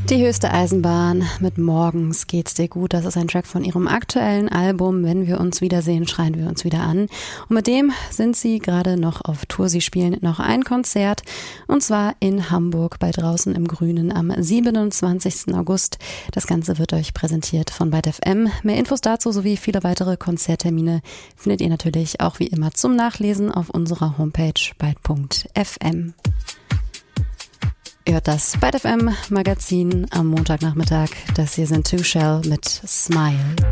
Die höchste Eisenbahn mit Morgens geht's dir gut. Das ist ein Track von ihrem aktuellen Album. Wenn wir uns wiedersehen, schreien wir uns wieder an. Und mit dem sind sie gerade noch auf Tour. Sie spielen noch ein Konzert und zwar in Hamburg bei Draußen im Grünen am 27. August. Das Ganze wird euch präsentiert von Byte FM. Mehr Infos dazu sowie viele weitere Konzerttermine findet ihr natürlich auch wie immer zum Nachlesen auf unserer Homepage byte.fm. Ihr hört das Byte FM Magazin am Montagnachmittag. Das hier sind Two Shell mit Smile.